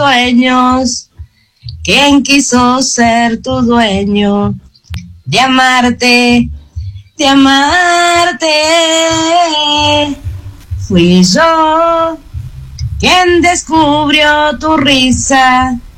sueños. ¿Quién quiso ser tu dueño? De amarte, de amarte. Fui yo quien descubrió tu risa